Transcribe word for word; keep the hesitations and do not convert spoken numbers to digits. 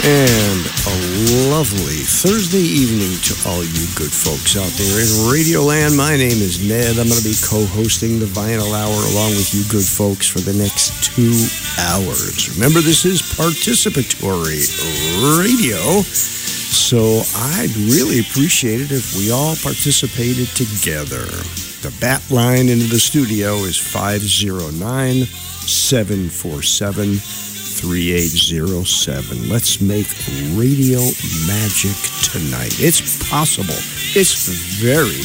And a lovely Thursday evening to all you good folks out there in Radio Land. My name is Ned. I'm going to be co-hosting the Vinyl Hour along with you good folks for the next two hours. Remember, this is participatory radio, so I'd really appreciate it if we all participated together. The bat line into the studio is five oh nine, seven four seven, three eight zero seven. Let's make radio magic tonight. It's possible. It's very